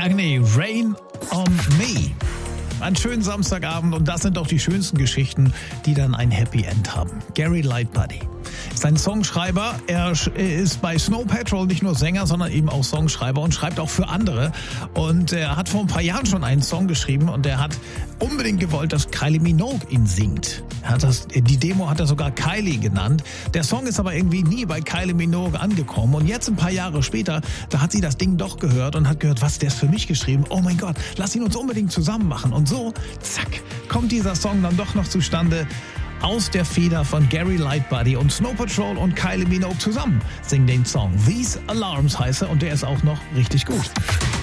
Agony, Rain on Me. Einen schönen Samstagabend und das sind doch die schönsten Geschichten, die dann ein Happy End haben. Gary Lightbody ist ein Songschreiber. Er ist bei Snow Patrol nicht nur Sänger, sondern eben auch Songschreiber und schreibt auch für andere. Und er hat vor ein paar Jahren schon einen Song geschrieben und er hat unbedingt gewollt, dass Kylie Minogue ihn singt. Die Demo hat er sogar Kylie genannt. Der Song ist aber irgendwie nie bei Kylie Minogue angekommen. Und jetzt ein paar Jahre später, da hat sie das Ding doch gehört und hat gehört, was, der ist für mich geschrieben. Oh mein Gott, lass ihn uns unbedingt zusammen machen. Und so, zack, kommt dieser Song dann doch noch zustande. Aus der Feder von Gary Lightbody und Snow Patrol und Kylie Minogue zusammen singen den Song. These Alarms heißt er und der ist auch noch richtig gut.